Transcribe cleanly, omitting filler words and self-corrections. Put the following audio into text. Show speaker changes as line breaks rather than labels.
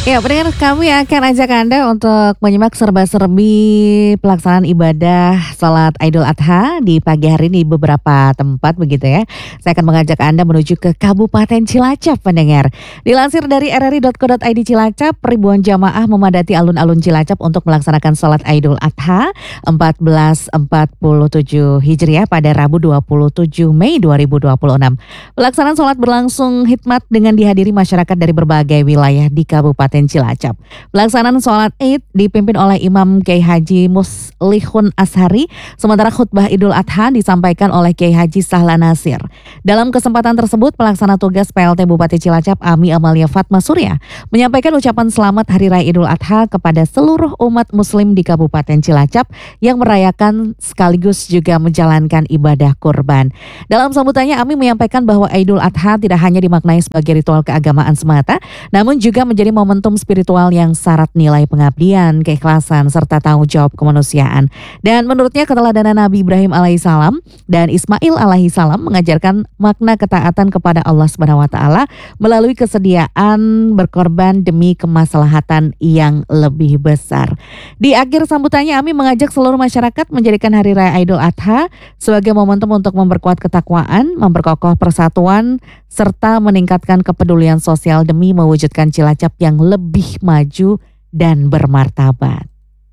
Ya, pendengar kami akan ajak Anda untuk menyimak serba-serbi pelaksanaan ibadah salat Idul Adha di pagi hari ini di beberapa tempat begitu ya. Saya akan mengajak Anda menuju ke Kabupaten Cilacap, pendengar. Dilansir dari rri.co.id Cilacap, ribuan jamaah memadati alun-alun Cilacap untuk melaksanakan salat Idul Adha 1447 Hijriah pada Rabu 27 Mei 2026. Pelaksanaan salat berlangsung hikmat dengan dihadiri masyarakat dari berbagai wilayah di Kabupaten Cilacap. Pelaksanaan sholat Id dipimpin oleh Imam Kiai Haji Muslihun Ashari, sementara khutbah Idul Adha disampaikan oleh Kiai Haji Sahlan Nasir. Dalam kesempatan tersebut, pelaksana tugas PLT Bupati Cilacap Ami Amalia Fatma Surya menyampaikan ucapan selamat Hari Raya Idul Adha kepada seluruh umat muslim di Kabupaten Cilacap yang merayakan sekaligus juga menjalankan ibadah kurban. Dalam sambutannya, Ami menyampaikan bahwa Idul Adha tidak hanya dimaknai sebagai ritual keagamaan semata, namun juga menjadi momentum spiritual yang syarat nilai pengabdian, keikhlasan, serta tanggung jawab kemanusiaan. Dan menurutnya keteladanan Nabi Ibrahim alaihissalam dan Ismail alaihissalam mengajarkan makna ketaatan kepada Allah Subhanahu wa taala melalui kesediaan berkorban demi kemaslahatan yang lebih besar. Di akhir sambutannya, Ami mengajak seluruh masyarakat menjadikan Hari Raya Idul Adha sebagai momentum untuk memperkuat ketakwaan, memperkokoh persatuan, serta meningkatkan kepedulian sosial demi mewujudkan Cilacap yang lebih maju dan bermartabat.